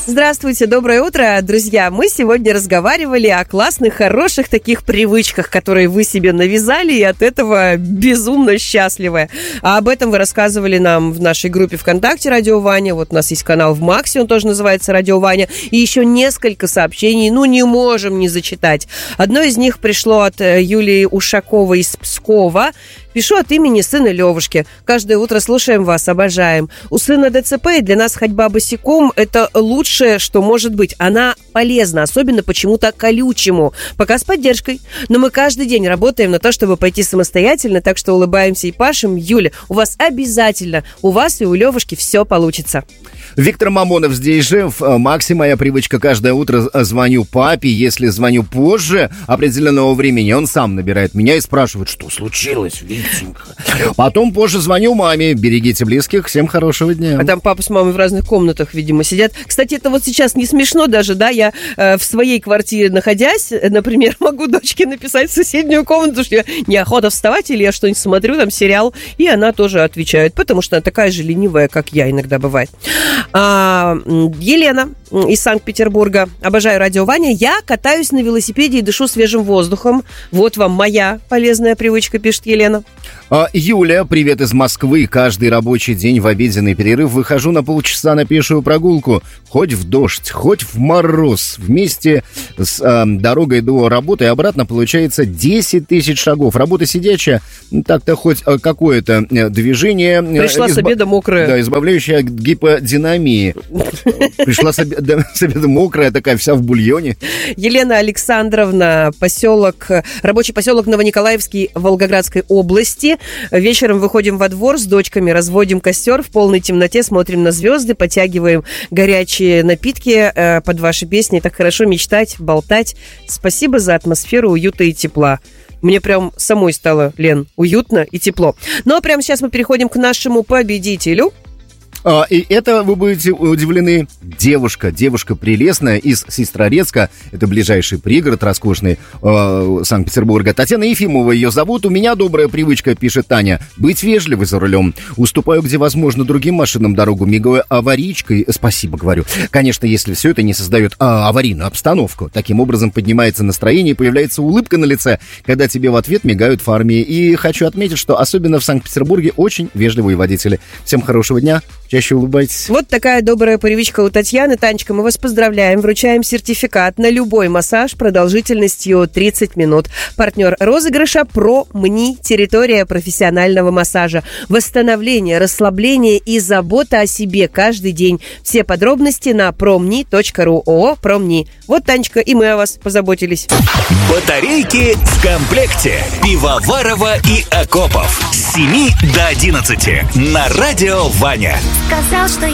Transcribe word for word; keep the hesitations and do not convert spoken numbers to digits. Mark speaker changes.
Speaker 1: Здравствуйте, доброе утро, друзья. Мы сегодня разговаривали о классных, хороших таких привычках, которые вы себе навязали, и от этого безумно счастливы. А об этом вы рассказывали нам в нашей группе ВКонтакте «Радио Ваня». Вот у нас есть канал в Максе, он тоже называется «Радио Ваня». И еще несколько сообщений, ну, не можем не зачитать. Одно из них пришло от Юлии Ушаковой из Пскова. Пишу от имени сына Левушки. Каждое утро слушаем вас, обожаем. У сына ДЦП, и для нас ходьба босиком – это лучшее, что может быть. Она полезна, особенно почему-то колючему. Пока с поддержкой. Но мы каждый день работаем на то, чтобы пойти самостоятельно, так что улыбаемся и пашем. Юля, у вас обязательно, у вас и у Левушки все получится.
Speaker 2: Виктор Мамонов здесь же. В Максе моя привычка: каждое утро звоню папе. Если звоню позже определенного времени, он сам набирает меня и спрашивает, что случилось, Витенька. Потом позже звоню маме. Берегите близких. Всем хорошего дня.
Speaker 1: А там папа с мамой в разных комнатах, видимо, сидят. Кстати, это вот сейчас не смешно даже, да? Я э, в своей квартире находясь, например, могу дочке написать в соседнюю комнату, что я неохота вставать, или я что-нибудь смотрю, там сериал, и она тоже отвечает, потому что она такая же ленивая, как я иногда бывает. А, Елена из Санкт-Петербурга. Обожаю «Радио Ваня». Я катаюсь на велосипеде и дышу свежим воздухом. Вот вам моя полезная привычка, пишет Елена.
Speaker 2: А, Юля, привет из Москвы. Каждый рабочий день в обеденный перерыв выхожу на полчаса на пешую прогулку. Хоть в дождь, хоть в мороз. Вместе с а, дорогой до работы и обратно получается десять тысяч шагов. Работа сидячая, так-то хоть а, какое-то движение.
Speaker 1: Пришла изба... с обеда мокрая.
Speaker 2: Да, избавляющая от гиподинамии. Пришла с обеда, с обеда мокрая, такая вся в бульоне.
Speaker 1: Елена Александровна, поселок, рабочий поселок Новониколаевский Волгоградской области. Вечером выходим во двор с дочками, разводим костер, в полной темноте смотрим на звезды, потягиваем горячие напитки э, под ваши песни. Так хорошо мечтать, болтать. Спасибо за атмосферу уюта и тепла. Мне прям самой стало, Лен, уютно и тепло. Ну а прямо сейчас мы переходим к нашему победителю.
Speaker 2: А, и это, вы будете удивлены, девушка, девушка прелестная из Сестрорецка, это ближайший пригород роскошный э, Санкт-Петербурга. Татьяна Ефимова ее зовут. У меня добрая привычка, пишет Таня, быть вежливой за рулем. Уступаю, где возможно, другим машинам дорогу, мигая аварийкой. Спасибо, говорю. Конечно, если все это не создает а, аварийную обстановку. Таким образом поднимается настроение и появляется улыбка на лице, когда тебе в ответ мигают фарами. И хочу отметить, что особенно в Санкт-Петербурге очень вежливые водители. Всем хорошего дня. Чаще улыбайтесь.
Speaker 1: Вот такая добрая привычка у Татьяны. Танечка, мы вас поздравляем. Вручаем сертификат на любой массаж продолжительностью тридцать минут. Партнер розыгрыша «Промни». Территория профессионального массажа. Восстановление, расслабление и забота о себе каждый день. Все подробности на промни точка ру. ООО «Промни». Вот, Танечка, и мы о вас позаботились.
Speaker 3: Батарейки в комплекте. Пивоварова и Акопов. С семи до одиннадцати. На Радио Ваня.
Speaker 4: Сказал, что